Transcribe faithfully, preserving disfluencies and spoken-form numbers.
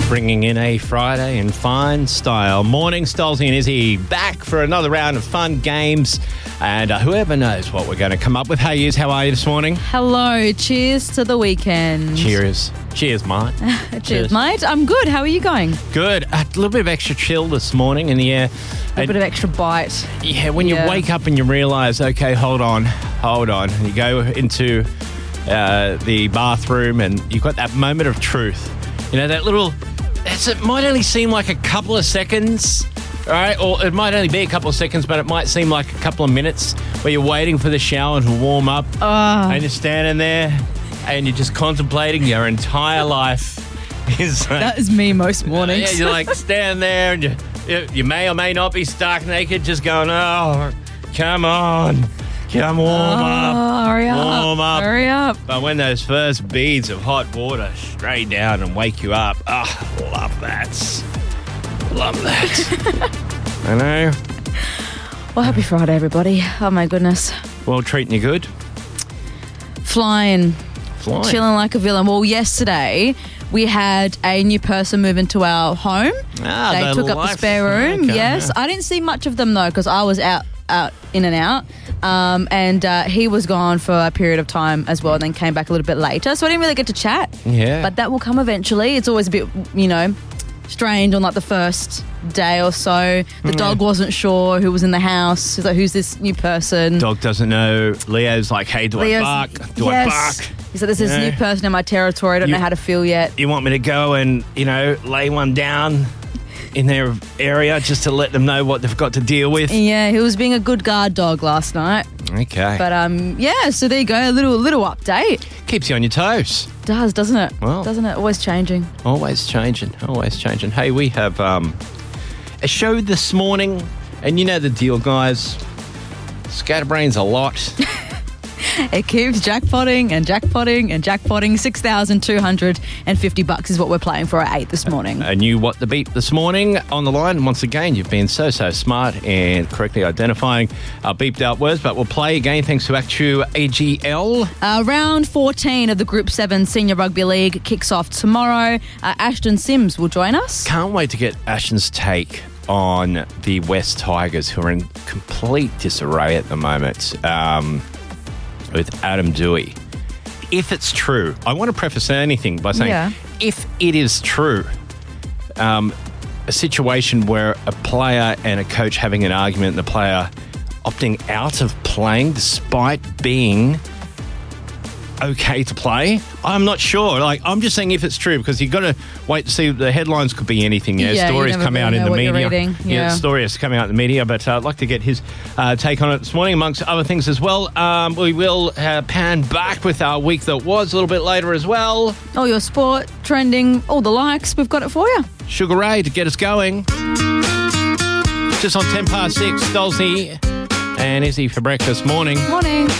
bringing in a Friday in fine style. Morning, Stolzy and Izzy back for another round of fun games. And uh, whoever knows what we're going to come up with. Hey, Iz, how are you this morning? Hello. Cheers to the weekend. Cheers. Cheers, mate. Cheers, Cheers, mate. I'm good. How are you going? Good. A little bit of extra chill this morning in the air. A and, bit of extra bite. Yeah, when yeah. you wake up and you realise, okay, hold on, hold on. And you go into uh, the bathroom and you've got that moment of truth. You know, that little... it might only seem like a couple of seconds, all right? Or it might only be a couple of seconds, but it might seem like a couple of minutes where you're waiting for the shower to warm up. Oh. And you're standing there and you're just contemplating your entire life. Is like, that is me most mornings. Uh, yeah, you're like standing there and you, you, you may or may not be stark naked, just going, oh, come on. Come warm oh, up. Hurry up. Warm up. Hurry up. But when those first beads of hot water straight down and wake you up, oh, love that. Love that. I know. Well, happy Friday, everybody. Oh, my goodness. Well, treating you good? Flying. Flying. Chilling like a villain. Well, yesterday we had a new person move into our home. Ah, they took up life. the spare room. Okay, yes. yeah. I didn't see much of them, though, because I was out, out, in and out. Um, and uh, he was gone for a period of time as well, and then came back a little bit later. So I didn't really get to chat. Yeah. But that will come eventually. It's always a bit, you know, strange on like the first day or so. The yeah. dog wasn't sure who was in the house. He's like, who's this new person? Dog doesn't know. Leo's like, hey, do Leo's, I bark? Do yes. I bark? He said, this is You a know? new person in my territory. I don't You- know how to feel yet. You want me to go and, you know, lay one down in their area just to let them know what they've got to deal with? Yeah, he was being a good guard dog last night. Okay. But um, yeah, so there you go. A little little update. Keeps you on your toes. Does, doesn't it? Well. Doesn't it? Always changing. Always changing, always changing. Hey, we have um, a show this morning, and you know the deal, guys. Scatterbrain's a lot. It keeps jackpotting and jackpotting and jackpotting. six thousand two hundred fifty bucks is what we're playing for at eight this morning. I knew what the beat this morning on the line. Once again, you've been so, so smart and correctly identifying our beeped out words, but we'll play again thanks to Actu A G L. Uh, round fourteen of the Group seven Senior Rugby League kicks off tomorrow. Uh, Ashton Sims will join us. Can't wait to get Ashton's take on the West Tigers, who are in complete disarray at the moment. Um... with Adam Dewey. If it's true, I want to preface anything by saying, Yeah. if it is true, um, a situation where a player and a coach having an argument and the player opting out of playing despite being okay to play, I'm not sure. Like, I'm just saying if it's true, because you've got to wait to see. The headlines could be anything. You know, Yeah, you stories never come out really in know the what you're media. reading. Yeah. stories coming out in the media. But uh, I'd like to get his uh, take on it this morning, amongst other things as well. Um, we will uh, pan back with our week that was a little bit later as well. All your sport, trending, all the likes, we've got it for you. Sugar Ray to get us going. Just on ten past six, Dolce and Izzy for breakfast morning. Morning.